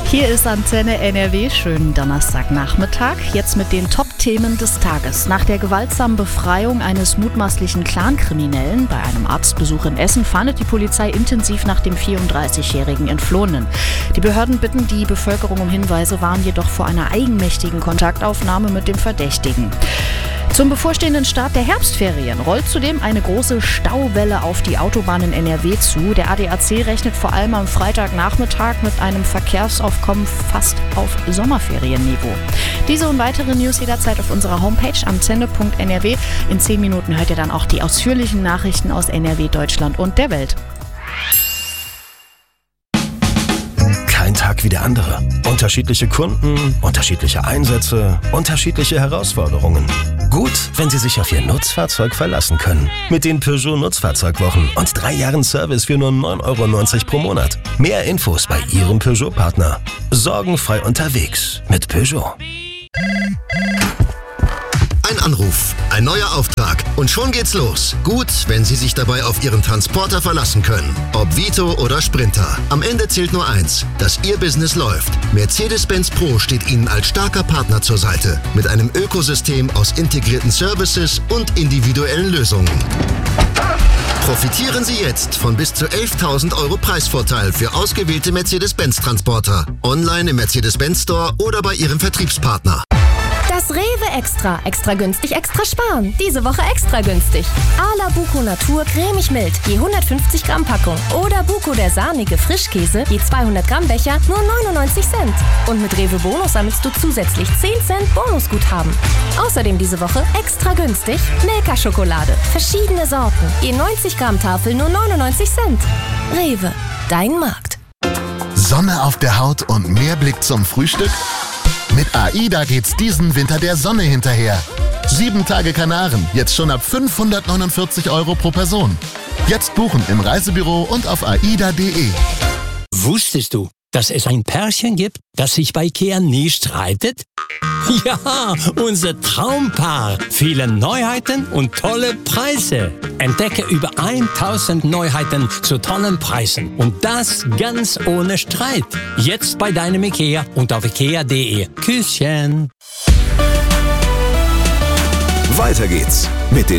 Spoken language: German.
Hier ist Antenne NRW, schönen Donnerstagnachmittag. Jetzt mit den Top-Themen des Tages. Nach der gewaltsamen Befreiung eines mutmaßlichen Clankriminellen bei einem Arztbesuch in Essen fahndet die Polizei intensiv nach dem 34-jährigen Entflohenen. Die Behörden bitten die Bevölkerung um Hinweise, warnen jedoch vor einer eigenmächtigen Kontaktaufnahme mit dem Verdächtigen. Zum bevorstehenden Start der Herbstferien rollt zudem eine große Stauwelle auf die Autobahn in NRW zu. Der ADAC rechnet vor allem am Freitagnachmittag mit einem Verkehrsaufkommen fast auf Sommerferienniveau. Diese und weitere News jederzeit auf unserer Homepage antenne.nrw. In 10 Minuten hört ihr dann auch die ausführlichen Nachrichten aus NRW, Deutschland und der Welt. Kein Tag wie der andere. Unterschiedliche Kunden, unterschiedliche Einsätze, unterschiedliche Herausforderungen. Gut, wenn Sie sich auf Ihr Nutzfahrzeug verlassen können. Mit den Peugeot Nutzfahrzeugwochen und 3 Jahren Service für nur 9,90 € pro Monat. Mehr Infos bei Ihrem Peugeot-Partner. Sorgenfrei unterwegs mit Peugeot. Ein Anruf, ein neuer Auftrag und schon geht's los. Gut, wenn Sie sich dabei auf Ihren Transporter verlassen können. Ob Vito oder Sprinter. Am Ende zählt nur eins, dass Ihr Business läuft. Mercedes-Benz Pro steht Ihnen als starker Partner zur Seite. Mit einem Ökosystem aus integrierten Services und individuellen Lösungen. Profitieren Sie jetzt von bis zu 11.000 € Preisvorteil für ausgewählte Mercedes-Benz-Transporter. Online im Mercedes-Benz Store oder bei Ihrem Vertriebspartner. Das Rewe Extra. Extra günstig, extra sparen. Diese Woche extra günstig. Ala Buko Natur cremig mild, je 150 Gramm Packung. Oder Buko der sahnige Frischkäse, je 200 Gramm Becher, nur 99 Cent. Und mit Rewe Bonus sammelst du zusätzlich 10 Cent Bonusguthaben. Außerdem diese Woche extra günstig Milka Schokolade. Verschiedene Sorten, je 90 Gramm Tafel, nur 99 Cent. Rewe, dein Markt. Sonne auf der Haut und mehr Blick zum Frühstück? Mit AIDA geht's diesen Winter der Sonne hinterher. 7 Tage Kanaren, jetzt schon ab 549 € pro Person. Jetzt buchen im Reisebüro und auf aida.de. Wusstest du, dass es ein Pärchen gibt, das sich bei IKEA nie streitet? Ja, unser Traumpaar. Viele Neuheiten und tolle Preise. Entdecke über 1000 Neuheiten zu tollen Preisen. Und das ganz ohne Streit. Jetzt bei deinem IKEA und auf ikea.de. Küsschen. Weiter geht's mit den